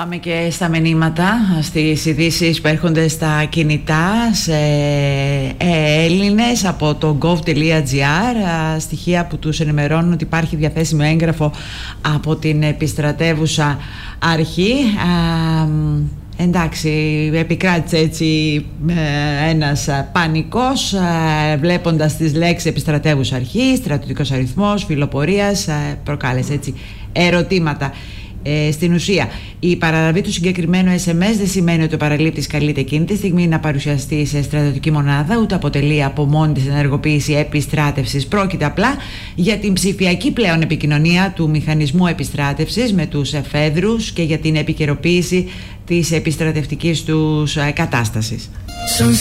Πάμε και στα μηνύματα, στις ειδήσεις που έρχονται στα κινητά σε Έλληνες από το gov.gr, στοιχεία που τους ενημερώνουν ότι υπάρχει διαθέσιμο έγγραφο από την επιστρατεύουσα αρχή. Εντάξει, επικράτησε έτσι ένας πανικός βλέποντας τις λέξεις επιστρατεύουσα αρχή, στρατιωτικός αριθμός, φιλοπορίας, προκάλεσε έτσι ερωτήματα. Στην ουσία, η παραλαβή του συγκεκριμένου SMS δεν σημαίνει ότι ο παραλήπτης καλείται εκείνη τη στιγμή να παρουσιαστεί σε στρατιωτική μονάδα, ούτε αποτελεί από μόνη της ενεργοποίηση επιστράτευσης. Πρόκειται απλά για την ψηφιακή πλέον επικοινωνία του μηχανισμού επιστράτευσης με τους εφέδρους και για την επικαιροποίηση της επιστρατευτικής τους κατάστασης.